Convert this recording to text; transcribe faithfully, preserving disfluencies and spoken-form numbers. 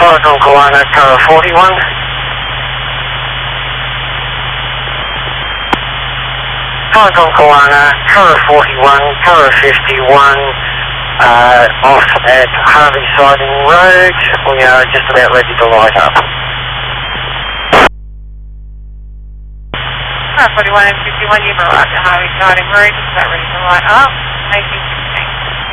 Horizon Kiwana, Tower forty-one. Horizon Kiwana, Tower forty-one, Tower fifty-one, uh, off at Harvey Siding Road. We are just about ready to light up. Tower forty-one and fifty-one, you've arrived at Harvey Siding Road, just about ready to light up. Making